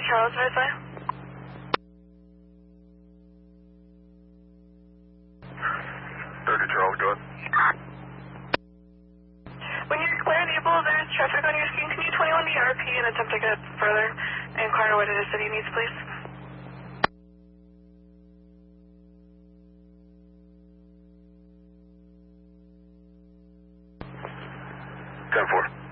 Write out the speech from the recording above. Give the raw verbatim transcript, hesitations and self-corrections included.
Charles, verify. thirty Charles, go ahead. When you're clear and able, there's traffic on your screen. Can you twenty-one the R P and attempt to get further and inquire what it is that he needs, please? ten four.